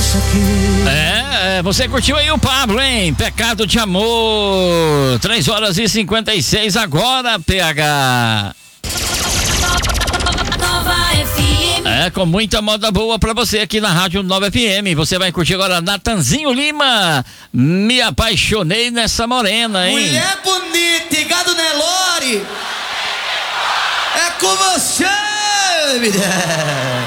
Você curtiu aí o Pablo, hein? Pecado de Amor. 3h56 agora, PH. Com muita moda boa pra você aqui na Rádio Nova FM. Você vai curtir agora Natanzinho Lima. Me apaixonei nessa morena, hein? Mulher bonita, gado Nelore. É com você, mulher.